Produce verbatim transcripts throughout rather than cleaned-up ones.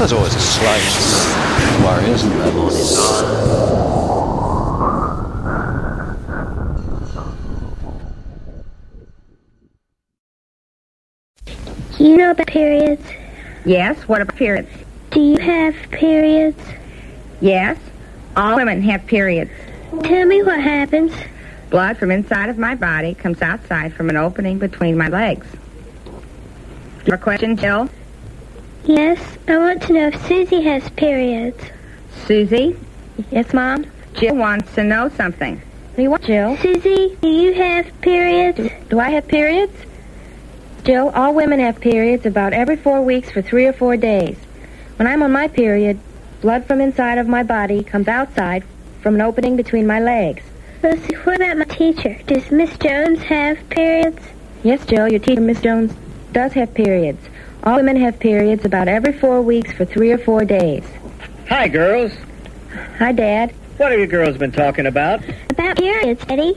There's always a slight worry, isn't there? Do you know about periods? Yes, what about periods? Do you have periods? Yes, all women have periods. Tell me what happens. Blood from inside of my body comes outside from an opening between my legs. Your question, Jill? Yes, I want to know if Susie has periods. Susie? Yes, Mom? Jill wants to know something. What do you want, Jill? Susie, do you have periods? Do, do I have periods? Jill, all women have periods about every four weeks for three or four days. When I'm on my period, blood from inside of my body comes outside from an opening between my legs. Lucy, what about my teacher? Does Miss Jones have periods? Yes, Jill, your teacher, Miss Jones, does have periods. All women have periods about every four weeks for three or four days. Hi, girls. Hi, Dad. What have you girls been talking about? About periods, Eddie.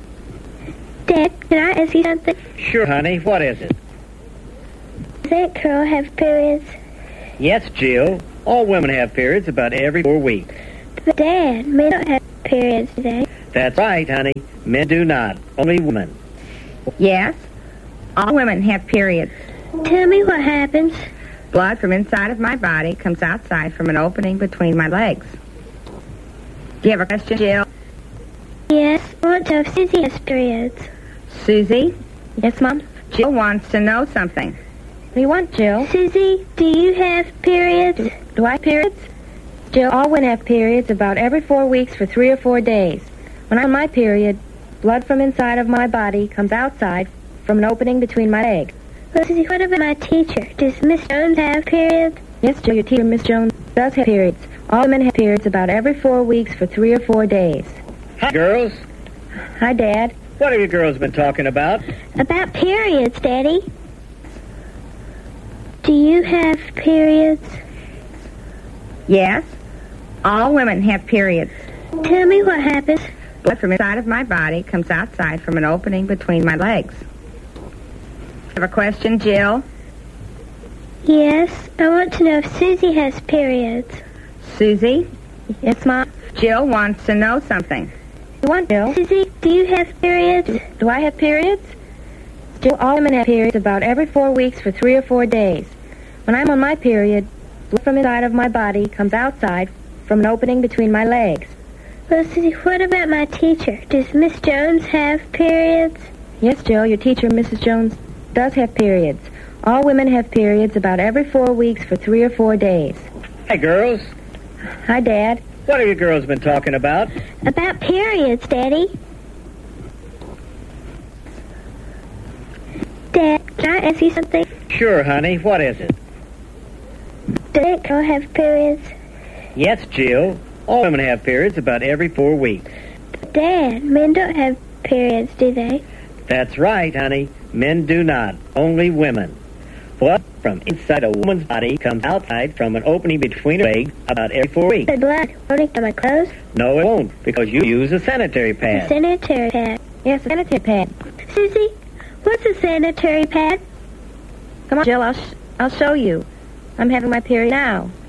Dad, can I ask you something? Sure, honey. What is it? Does that girl have periods? Yes, Jill. All women have periods about every four weeks. But Dad, men don't have periods today. That's right, honey. Men do not. Only women. Yes, all women have periods. Tell me what happens. Blood from inside of my body comes outside from an opening between my legs. Do you have a question, Jill? Yes, I want to know if Susie has periods. Susie? Yes, Mom? Jill wants to know something. What do you want, Jill? Susie, do you have periods? Do, do I have periods? Jill, all women have periods about every four weeks for three or four days. When I'm on my period, blood from inside of my body comes outside from an opening between my legs. Lucy, what about my teacher? Does Miss Jones have periods? Yes, Jill, your teacher, Miss Jones, does have periods. All women have periods about every four weeks for three or four days. Hi, girls. Hi, Dad. What have you girls been talking about? About periods, Daddy. Do you have periods? Yes, all women have periods. Tell me what happens. Blood from inside of my body comes outside from an opening between my legs. Have a question, Jill? Yes, I want to know if Susie has periods. Susie? Yes, Mom? Jill wants to know something. What do you want, Jill? Susie, do you have periods? Do, do I have periods? Jill, all women have periods about every four weeks for three or four days. When I'm on my period, blood from inside of my body comes outside from an opening between my legs. Lucy, what about my teacher? Does Miss Jones have periods? Yes, Jill, your teacher, Missus Jones, does have periods. All women have periods about every four weeks for three or four days. Hi, girls. Hi, Dad. What have you girls been talking about? About periods, Daddy. Dad, can I ask you something? Sure, honey. What is it? Does that girl have periods? Yes, Jill. All women have periods about every four weeks. Dad, men don't have periods, do they? That's right, honey. Men do not. Only women. Blood from inside a woman's body comes outside from an opening between her legs about every four weeks. The blood running to my clothes? No, it won't, because you use a sanitary A pad. sanitary pad. Yes, a sanitary pad. Susie, what's a sanitary pad? Come on, Jill, I'll, sh- I'll show you. I'm having my period now.